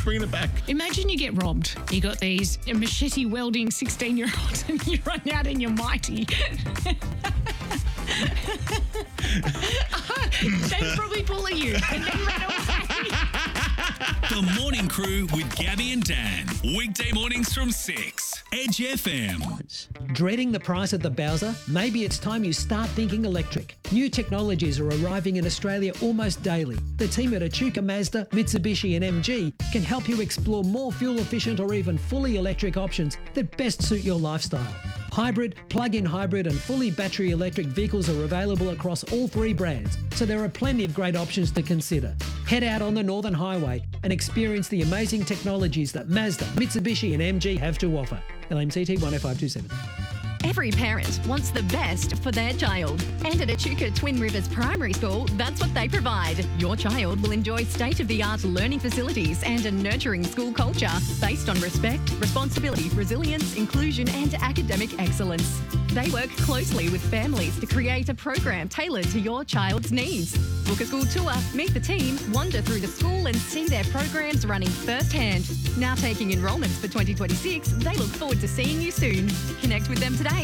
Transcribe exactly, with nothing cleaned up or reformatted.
bringing it back. Imagine you get robbed. You got these machete welding sixteen-year-olds and you run out in your mighty. They'd probably bully you and then run away. The Morning Crew with Gabby and Dan. Weekday mornings from six. Edge F M. Dreading the price at the Bowser? Maybe it's time you start thinking electric. New technologies are arriving in Australia almost daily. The team at Echuca Mazda, Mitsubishi and M G can help you explore more fuel-efficient or even fully electric options that best suit your lifestyle. Hybrid, plug-in hybrid and fully battery electric vehicles are available across all three brands, so there are plenty of great options to consider. Head out on the Northern Highway and experience the amazing technologies that Mazda, Mitsubishi and M G have to offer. L M C T one oh five two seven. Every parent wants the best for their child. And at Echuca Twin Rivers Primary School, that's what they provide. Your child will enjoy state-of-the-art learning facilities and a nurturing school culture based on respect, responsibility, resilience, inclusion and academic excellence. They work closely with families to create a program tailored to your child's needs. Book a school tour, meet the team, wander through the school and see their programs running firsthand. Now taking enrolments for twenty twenty-six, they look forward to seeing you soon. Connect with them today